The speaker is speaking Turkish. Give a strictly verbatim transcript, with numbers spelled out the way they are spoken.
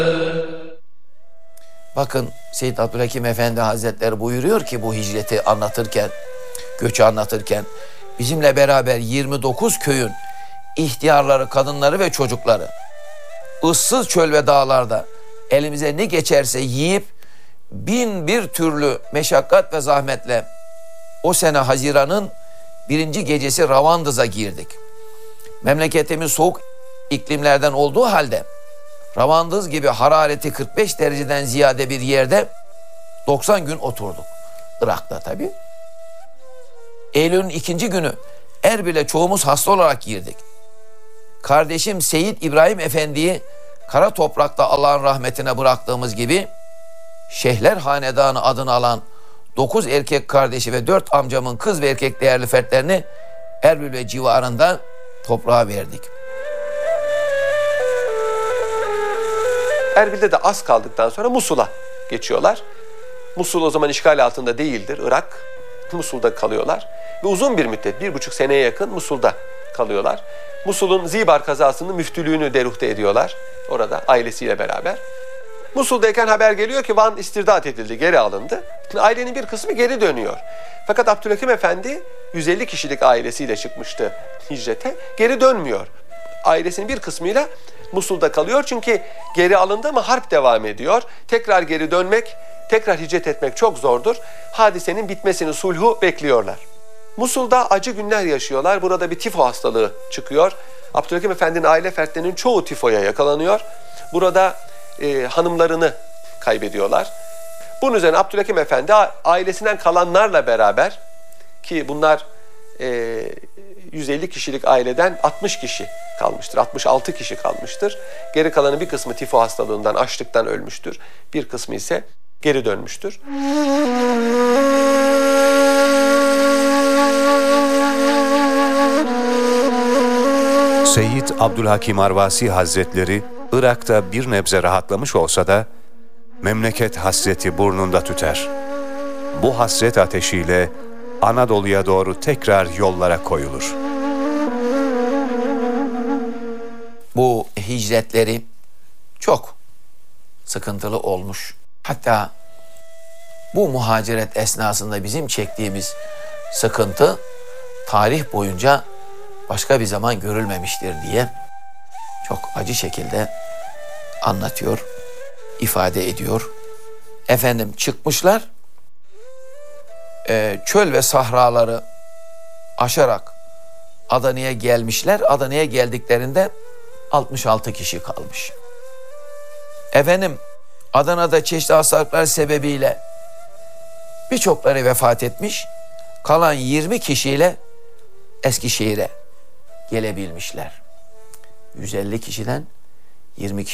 Bakın Seyyid Abdülhakim Efendi Hazretleri buyuruyor ki bu hicreti anlatırken, göçü anlatırken bizimle beraber yirmi dokuz köyün ihtiyarları, kadınları ve çocukları ıssız çöl ve dağlarda elimize ne geçerse yiyip bin bir türlü meşakkat ve zahmetle o sene Haziran'ın birinci gecesi Ravandız'a girdik. Memleketimiz soğuk iklimlerden olduğu halde Ravandız gibi harareti kırk beş dereceden ziyade bir yerde doksan gün oturduk. Irak'ta tabii. Eylül'ün ikinci günü Erbil'e çoğumuz hasta olarak girdik. Kardeşim Seyyid İbrahim Efendi'yi kara toprakta Allah'ın rahmetine bıraktığımız gibi Şeyhler Hanedanı adını alan dokuz erkek kardeşi ve dört amcamın kız ve erkek değerli fertlerini Erbil ve civarında toprağa verdik. Erbil'de de az kaldıktan sonra Musul'a geçiyorlar. Musul o zaman işgal altında değildir, Irak. Musul'da kalıyorlar. Ve uzun bir müddet, bir buçuk seneye yakın Musul'da kalıyorlar. Musul'un Zibar kazasının müftülüğünü deruhte ediyorlar. Orada ailesiyle beraber. Musul'dayken haber geliyor ki Van istirdat edildi, geri alındı. Ailenin bir kısmı geri dönüyor. Fakat Abdülhakim Efendi yüz elli kişilik ailesiyle çıkmıştı hicrete. Geri dönmüyor. Ailesinin bir kısmıyla Musul'da kalıyor çünkü geri alındı ama harp devam ediyor. Tekrar geri dönmek, tekrar hicret etmek çok zordur. Hadisenin bitmesini, sulhu bekliyorlar. Musul'da acı günler yaşıyorlar. Burada bir tifo hastalığı çıkıyor. Abdülhakim Efendi'nin aile fertlerinin çoğu tifoya yakalanıyor. Burada e, hanımlarını kaybediyorlar. Bunun üzerine Abdülhakim Efendi ailesinden kalanlarla beraber, ki bunlar e, yüz elli kişilik aileden altmış kişi kalmıştır. altmış altı kişi kalmıştır. Geri kalanın bir kısmı tifo hastalığından, açlıktan ölmüştür. Bir kısmı ise geri dönmüştür. Seyyid Abdülhakim Arvasi Hazretleri Irak'ta bir nebze rahatlamış olsa da memleket hasreti burnunda tüter. Bu hasret ateşiyle Anadolu'ya doğru tekrar yollara koyulur. Bu hicretleri çok sıkıntılı olmuş. Hatta bu muhaciret esnasında bizim çektiğimiz sıkıntı tarih boyunca başka bir zaman görülmemiştir diye çok acı şekilde anlatıyor, ifade ediyor. Efendim çıkmışlar, e, çöl ve sahraları aşarak Adana'ya gelmişler. Adana'ya geldiklerinde altmış altı kişi kalmış. Efendim Adana'da çeşitli hastalıklar sebebiyle birçokları vefat etmiş. Kalan yirmi kişiyle Eskişehir'e gelebilmişler. yüz elli kişiden yirmi kişi